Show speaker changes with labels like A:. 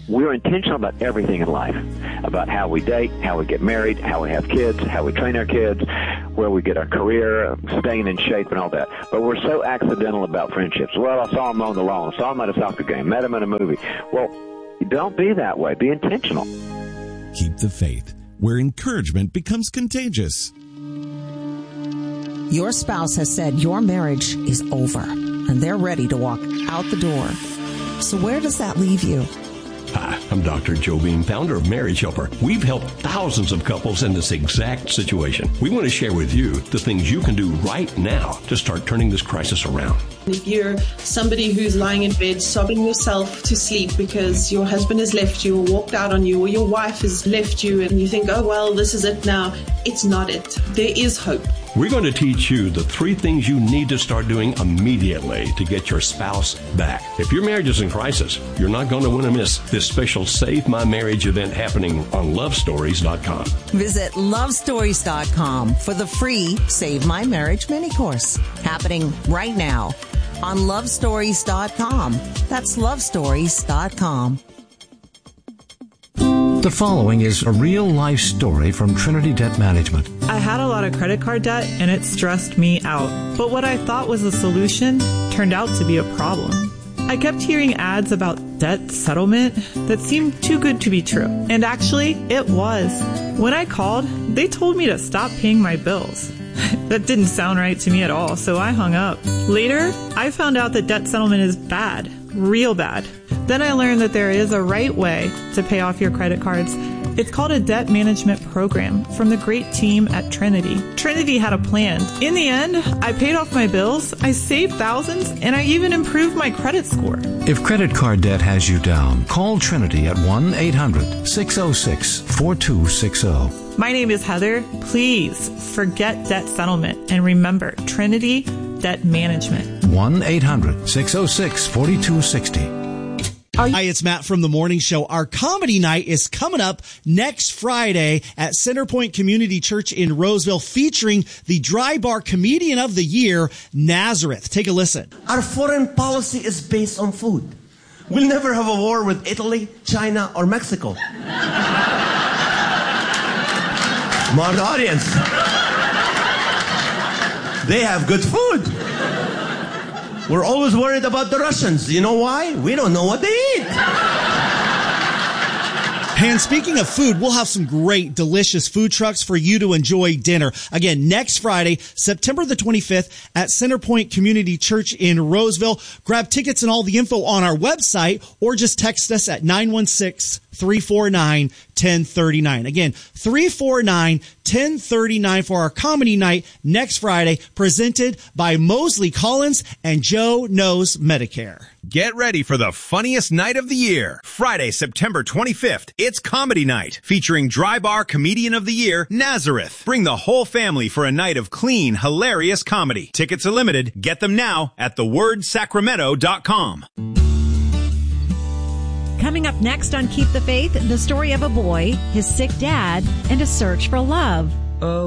A: We're intentional about everything in life, about how we date, how we get married, how we have kids, how we train our kids, where we get our career, staying in shape and all that. But we're so accidental about friendships. Well, I saw him on the lawn, saw him at a soccer game, met him in a movie. Well, don't be that way. Be intentional.
B: Keep the faith, where encouragement becomes contagious.
C: Your spouse has said your marriage is over, and they're ready to walk out the door. So where does that leave you?
D: Hi, I'm Dr. Joe Beam, founder of Marriage Helper. We've helped thousands of couples in this exact situation. We want to share with you the things you can do right now to start turning this crisis around.
E: If you're somebody who's lying in bed sobbing yourself to sleep because your husband has left you or walked out on you or your wife has left you and you think, oh, well, this is it now. It's not it. There is hope.
D: We're going to teach you the 3 things you need to start doing immediately to get your spouse back. If your marriage is in crisis, you're not going to want to miss this special Save My Marriage event happening on lovestories.com.
C: Visit lovestories.com for the free Save My Marriage mini course happening right now on lovestories.com. That's lovestories.com.
F: The following is a real-life story from Trinity Debt Management.
G: I had a lot of credit card debt, and it stressed me out. But what I thought was a solution turned out to be a problem. I kept hearing ads about debt settlement that seemed too good to be true. And actually, it was. When I called, they told me to stop paying my bills. That didn't sound right to me at all, so I hung up. Later, I found out that debt settlement is bad, real bad. Then I learned that there is a right way to pay off your credit cards. It's called a debt management program from the great team at Trinity. Trinity had a plan. In the end, I paid off my bills, I saved thousands, and I even improved my credit score.
F: If credit card debt has you down, call Trinity at 1-800-606-4260.
G: My name is Heather. Please forget debt settlement and remember Trinity Debt Management.
F: 1-800-606-4260.
H: Hi, it's Matt from The Morning Show. Our comedy night is coming up next Friday at Centerpoint Community Church in Roseville, featuring the Dry Bar Comedian of the Year, Nazareth. Take a listen.
I: Our foreign policy is based on food. We'll never have a war with Italy, China, or Mexico. Smart audience. They have good food. We're always worried about the Russians. You know why? We don't know what they eat.
H: And speaking of food, we'll have some great, delicious food trucks for you to enjoy dinner. Again, next Friday, September the 25th at Centerpoint Community Church in Roseville. Grab tickets and all the info on our website or just text us at 916-349-1039. Again, 349-1039 for our comedy night next Friday, presented by Mosley Collins and Joe Knows Medicare.
J: Get ready for the funniest night of the year. Friday, September 25th. It's Comedy Night, featuring Dry Bar Comedian of the Year, Nazareth. Bring the whole family for a night of clean, hilarious comedy. Tickets are limited. Get them now at thewordsacramento.com.
K: Coming up next on Keep the Faith, the story of a boy, his sick dad, and a search for love.
L: Oh.